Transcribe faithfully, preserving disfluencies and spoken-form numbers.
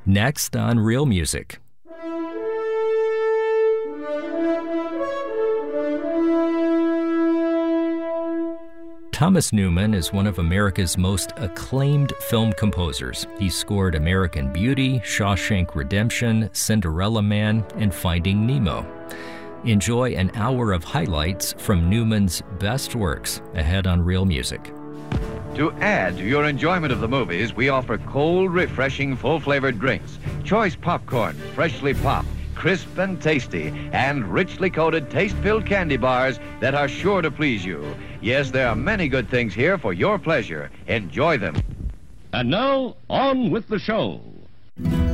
Next on Real Music. Thomas Newman is one of America's most acclaimed film composers. He scored American Beauty, Shawshank Redemption, Cinderella Man, and Finding Nemo. Enjoy an hour of highlights from Newman's best works ahead on Real Music. To add to your enjoyment of the movies, we offer cold, refreshing, full-flavored drinks, choice popcorn, freshly popped, crisp and tasty, and richly coated taste-filled candy bars that are sure to please you. Yes, there are many good things here for your pleasure. Enjoy them. And now, on with the show.